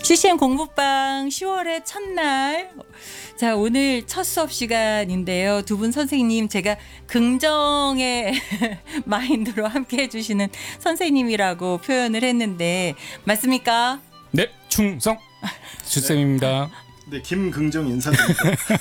CCM 공부방 10월의 첫날. 자, 오늘 첫 수업 시간인데요. 두 분 선생님, 제가 긍정의 마인드로 함께 해주시는 선생님이라고 표현을 했는데 맞습니까? 네, 충성 주쌤입니다. 네, 김긍정 인사드립니다.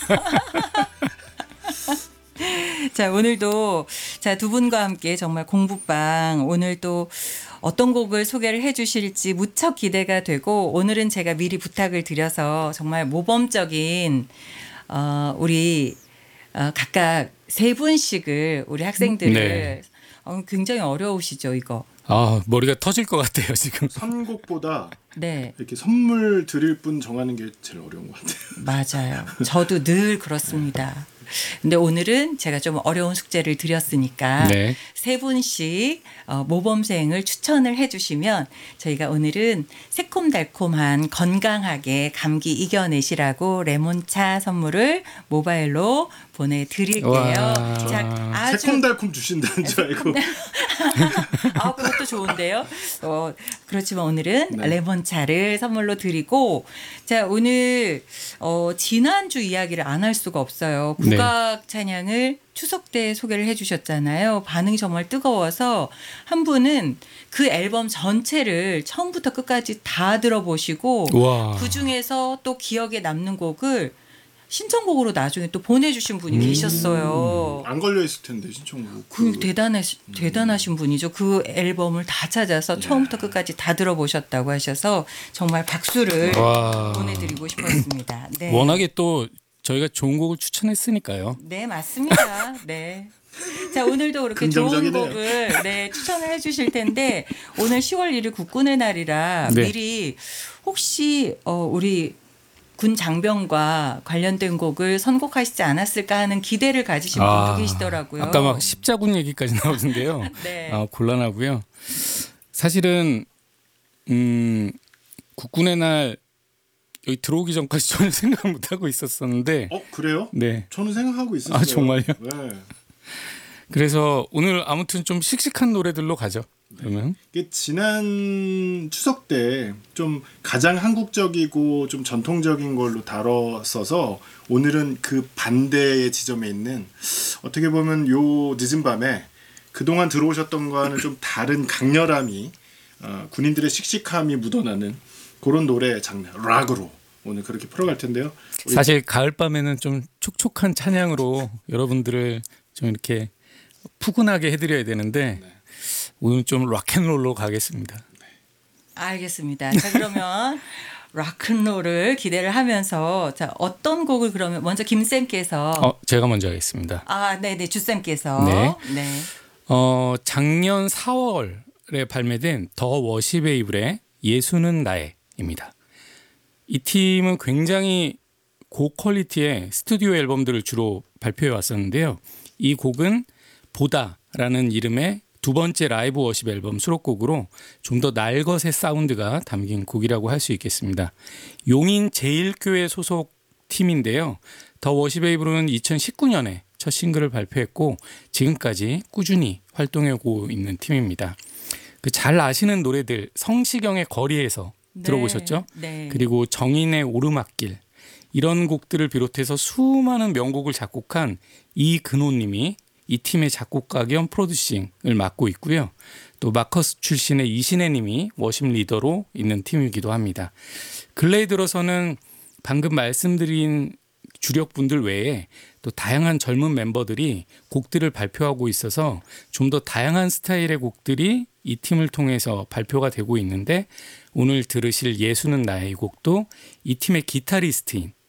자, 오늘도 두 분과 함께 정말 공부방, 오늘 또 어떤 곡을 소개를 해 주실지 무척 기대가 되고, 오늘은 제가 미리 부탁을 드려서 정말 모범적인 우리 각각 세 분씩을 우리 학생들을 네. 굉장히 어려우시죠, 이거. 아, 머리가 터질 것 같아요 지금. 선곡보다 네, 이렇게 선물 드릴 분 정하는 게 제일 어려운 것 같아요. 맞아요. 저도 늘 그렇습니다. 근데 오늘은 제가 좀 어려운 숙제를 드렸으니까 네. 세 분씩 모범생을 추천을 해주시면 저희가 오늘은 새콤달콤한 건강하게 감기 이겨내시라고 레몬차 선물을 모바일로 보내드릴게요. 와. 자, 아주 새콤달콤 주신다는 줄 알고. 그것도 좋은데요. 그렇지만 오늘은 네. 레몬차를 선물로 드리고, 자, 오늘 지난주 이야기를 안 할 수가 없어요. 네. 국악 찬양을 추석 때 소개를 해주셨잖아요. 반응이 정말 뜨거워서 한 분은 그 앨범 전체를 처음부터 끝까지 다 들어보시고 와. 그 중에서 또 기억에 남는 곡을 신청곡으로 나중에 또 보내주신 분이 계셨어요. 안 걸려 있을 텐데 신청곡. 대단하신 분이죠. 그 앨범을 다 찾아서 처음부터 끝까지 다 들어보셨다고 하셔서 정말 박수를 와. 보내드리고 싶었습니다. 네. 워낙에 또 저희가 좋은 곡을 추천했으니까요. 네, 맞습니다. 네. 자, 오늘도 그렇게 좋은 긍정적이네요. 곡을 추천을 해주실 텐데, 오늘 10월 1일 국군의 날이라 네. 미리 혹시 우리 군 장병과 관련된 곡을 선곡하시지 않았을까 하는 기대를 가지신 분도 계시더라고요. 아까 막 십자군 얘기까지 나오던데요. 네. 곤란하고요. 사실은 국군의 날 여기 들어오기 전까지 전혀 생각 못 하고 있었었는데. 그래요? 네. 저는 생각하고 있었어요. 아, 정말요? 네. 그래서 오늘 아무튼 좀 씩씩한 노래들로 가죠. 그러면. 이게 지난 추석 때 좀 가장 한국적이고 좀 전통적인 걸로 다뤘어서 오늘은 그 반대의 지점에 있는, 어떻게 보면 요 늦은 밤에 그동안 들어오셨던 거와는 좀 다른 강렬함이, 군인들의 씩씩함이 묻어나는 그런 노래 장르 락으로 오늘 그렇게 풀어갈 텐데요. 사실 가을밤에는 좀 촉촉한 찬양으로 여러분들을 좀 이렇게 푸근하게 해드려야 되는데 오늘 좀 락앤롤로 가겠습니다. 알겠습니다. 자, 그러면 락큰롤을 기대를 하면서, 자, 어떤 곡을 그러면 먼저 김쌤께서 제가 먼저 하겠습니다. 네네, 주쌤께서 네. 작년 4월에 발매된 더 워시베이블의 예수는 나의입니다. 이 팀은 굉장히 고퀄리티의 스튜디오 앨범들을 주로 발표해 왔었는데요. 이 곡은 보다라는 이름의 두 번째 라이브 워십 앨범 수록곡으로 좀 더 날것의 사운드가 담긴 곡이라고 할 수 있겠습니다. 용인 제1교회 소속 팀인데요. 더 워시베이블은 2019년에 첫 싱글을 발표했고 지금까지 꾸준히 활동하고 있는 팀입니다. 잘 아시는 노래들, 성시경의 거리에서 들어보셨죠? 네. 그리고 정인의 오르막길, 이런 곡들을 비롯해서 수많은 명곡을 작곡한 이근호님이 이 팀의 작곡가 겸 프로듀싱을 맡고 있고요. 또 마커스 출신의 이신혜님이 워십 리더로 있는 팀이기도 합니다. 근래 들어서는 방금 말씀드린 주력분들 외에 또 다양한 젊은 멤버들이 곡들을 발표하고 있어서 좀 더 다양한 스타일의 곡들이 이 팀을 통해서 발표가 되고 있는데, 오늘 들으실 예수는 나의 곡도 이 팀의 기타리스트인